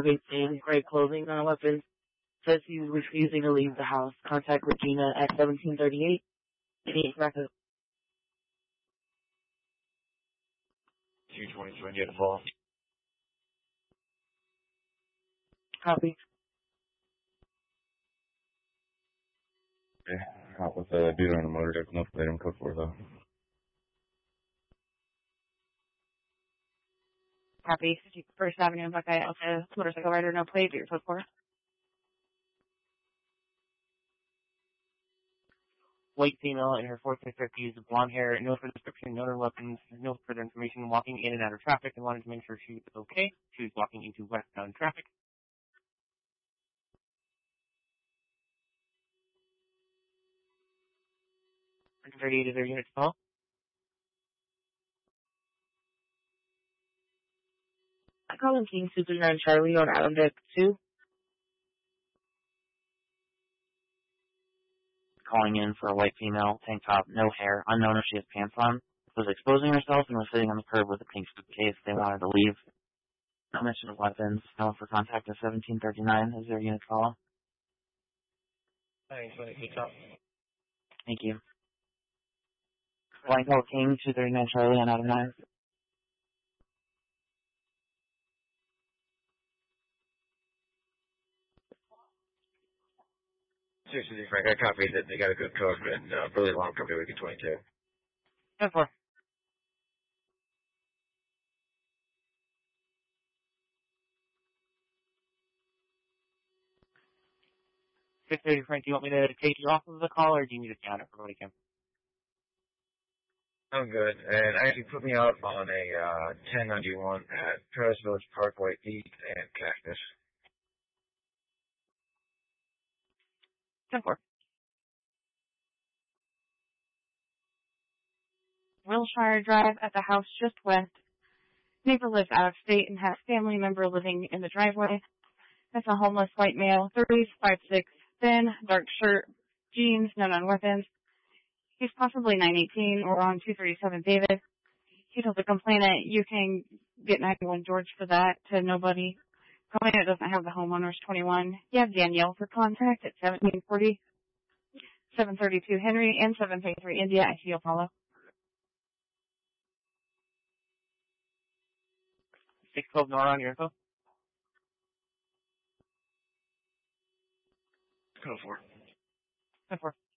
18, great clothing on weapons. Says he's refusing to leave the house. Contact Regina at 1738. Any record? 220, so I get involved. Copy. Okay, out with a dude on a motor vehicle, no plate, I'm code 4 though. Copy. 51st Avenue, Buckeye Alpha, motorcycle rider, no plate, your code 4. White female in her 40s and 50s, blonde hair, no further description, no other weapons, no further information, walking in and out of traffic, and wanted to make sure she was okay. She was walking into westbound traffic. 38 is their unit to call. I call him King 239 Charlie on Island Deck 2. Calling in for a white female, tank top, no hair, unknown if she has pants on, was exposing herself and was sitting on the curb with a pink suitcase. They wanted to leave. No mention of weapons. No one for contact at 1739. Is there a unit call? 920 top. Thank you. Calling call King 239 Charlie on Adam 9. Seriously, Frank, I copied that they got a good code, and really long company week 22. 10-4. Frank, do you want me to take you off of the call, or do you need to stay on it for what you can? I'm good, and actually put me out on a 1091 at Paris Village Parkway East and Cactus. 10-4. Wilshire Drive at the house just west. Neighbor lives out of state and has family member living in the driveway. That's a homeless white male, 30s, 5'6", thin, dark shirt, jeans, no known weapons. He's possibly 918 or on 237 Davis. He told the complainant, you can get 91 George for that to nobody. Complainant doesn't have the homeowner's 21. You have Danielle for contact at 1740, 732 Henry, and 733 India at Heel Hollow. 612 Nora on your info. Code 4. 10-4.